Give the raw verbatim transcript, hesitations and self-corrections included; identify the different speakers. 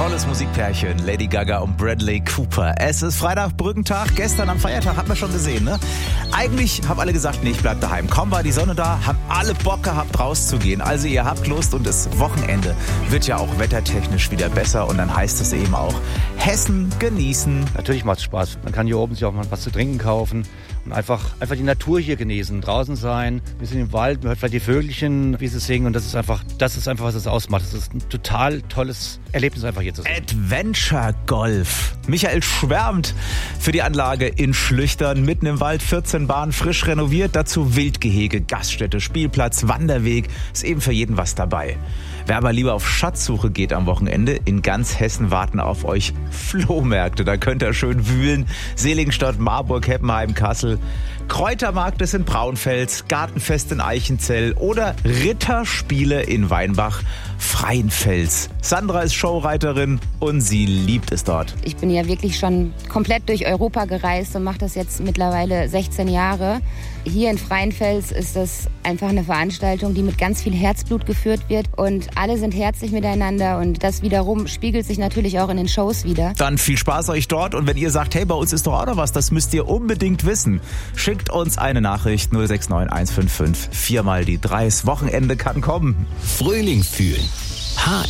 Speaker 1: Tolles Musikpärchen, Lady Gaga und Bradley Cooper. Es ist Freitag, Brückentag. Gestern am Feiertag hat man schon gesehen, ne? Eigentlich haben alle gesagt, nee, ich bleib daheim. Kaum war die Sonne da, haben alle Bock gehabt, rauszugehen. Also ihr habt Lust und das Wochenende wird ja auch wettertechnisch wieder besser. Und dann heißt es eben auch, Hessen genießen.
Speaker 2: Natürlich macht es Spaß. Man kann hier oben sich auch mal was zu trinken kaufen und einfach, einfach die Natur hier genießen, draußen sein, ein bisschen im Wald, man hört vielleicht die Vögelchen, wie sie singen, und das ist einfach, das ist einfach, was es ausmacht. Das ist ein total tolles Erlebnis, einfach hier zu sein.
Speaker 1: Adventure Golf. Michael schwärmt für die Anlage in Schlüchtern, mitten im Wald, vierzehn Bahnen, frisch renoviert, dazu Wildgehege, Gaststätte, Spielplatz, Wanderweg, ist eben für jeden was dabei. Wer aber lieber auf Schatzsuche geht am Wochenende, in ganz Hessen warten auf euch Flohmärkte. Da könnt ihr schön wühlen. Seligenstadt, Marburg, Heppenheim, Kassel. Kräutermarkt ist in Braunfels, Gartenfest in Eichenzell oder Ritterspiele in Weinbach, Freienfels. Sandra ist Showreiterin und sie liebt es dort.
Speaker 3: Ich bin ja wirklich schon komplett durch Europa gereist und mache das jetzt mittlerweile sechzehn Jahre. Hier in Freienfels ist das einfach eine Veranstaltung, die mit ganz viel Herzblut geführt wird und alle sind herzlich miteinander und das wiederum spiegelt sich natürlich auch in den Shows wieder.
Speaker 1: Dann viel Spaß euch dort und wenn ihr sagt, hey, bei uns ist doch auch noch was, das müsst ihr unbedingt wissen, schickt uns eine Nachricht null sechs neun eins fünf fünf, viermal die drei. Das Wochenende kann kommen.
Speaker 4: Frühling fühlen. H